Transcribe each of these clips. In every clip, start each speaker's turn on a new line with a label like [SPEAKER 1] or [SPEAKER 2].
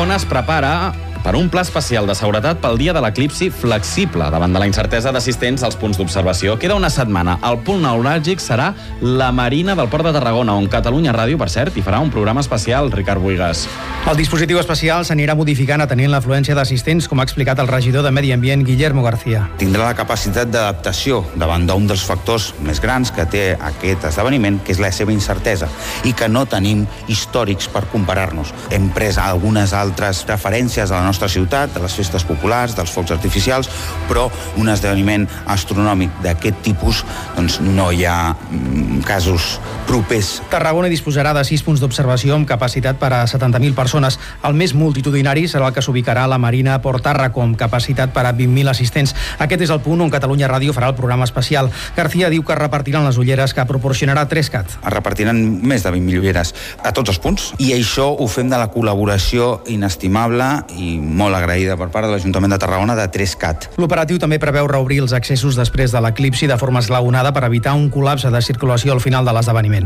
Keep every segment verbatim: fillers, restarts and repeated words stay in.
[SPEAKER 1] Tarragona es prepara per un pla especial de seguretat pel dia de l'eclipsi flexible davant de la incertesa d'assistents als punts d'observació. Queda una setmana. El punt neuràlgic serà la Marina del Port de Tarragona, on Catalunya Ràdio, per cert, hi farà un programa especial, Ricard Buigas.
[SPEAKER 2] El dispositiu especial s'anirà modificant atenent l'afluència d'assistents, com ha explicat el regidor de Medi Ambient, Guillermo García.
[SPEAKER 3] Tindrà la capacitat d'adaptació davant d'un dels factors més grans que té aquest esdeveniment, que és la seva incertesa, i que no tenim històrics per comparar-nos. Hem pres algunes altres referències a la nostra ciutat, de les festes populars, dels focs artificials, però un esdeveniment astronòmic d'aquest tipus, doncs no hi ha mm, casos propers.
[SPEAKER 2] Tarragona disposarà de sis punts d'observació amb capacitat per a setanta mil persones. El més multitudinari serà el que s'ubicarà a la Marina Port Tàrraco, amb capacitat per a vint mil assistents. Aquest és el punt on Catalunya Ràdio farà el programa especial. García diu que repartiran les ulleres que proporcionarà Trescat.
[SPEAKER 3] Es repartiran més de vint mil ulleres a tots els punts, i això ho fem de la col·laboració inestimable i molt agraïda per part de l'Ajuntament de Tarragona de Trescat.
[SPEAKER 2] L'operatiu també preveu reobrir els accessos després de l'eclipsi de forma esglaonada per evitar un col·lapse de circulació al final de l'esdeveniment.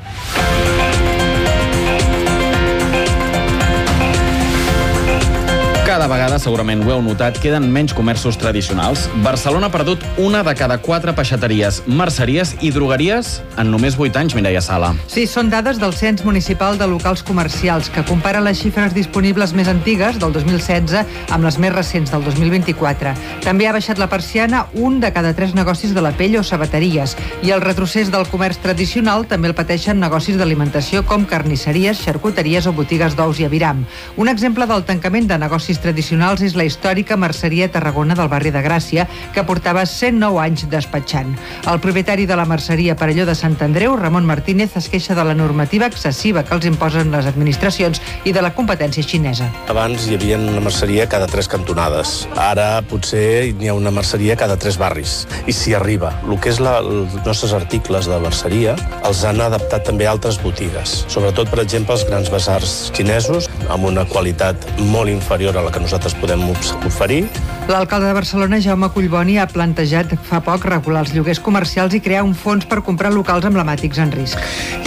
[SPEAKER 1] Cada vegada, segurament ho heu notat, queden menys comerços tradicionals. Barcelona ha perdut una de cada quatre peixateries, merceries i drogueries en només vuit anys, Mireia Sala.
[SPEAKER 4] Sí, són dades del Cens Municipal de Locals Comercials, que compara les xifres disponibles més antigues, del dos mil setze, amb les més recents, del dos mil vint-i-quatre. També ha baixat la persiana un de cada tres negocis de la pell o sabateries, i el retrocés del comerç tradicional també el pateixen negocis d'alimentació com carnisseries, xarcuteries o botigues d'ous i aviram. Un exemple del tancament de negocis tradicionals és la històrica merceria Tarragona del barri de Gràcia, que portava cent nou anys despatxant. El propietari de la merceria Parelló de Sant Andreu, Ramon Martínez, es queixa de la normativa excessiva que els imposen les administracions i de la competència xinesa.
[SPEAKER 5] Abans hi havia una merceria cada tres cantonades. Ara potser n'hi ha una merceria cada tres barris. I si arriba, el que és la, els nostres articles de merceria els han adaptat també a altres botigues. Sobretot, per exemple, els grans basars xinesos, amb una qualitat molt inferior a la que nosaltres podem oferir.
[SPEAKER 4] L'alcalde de Barcelona, Jaume Collboni, ha plantejat fa poc regular els lloguers comercials i crear un fons per comprar locals emblemàtics en risc.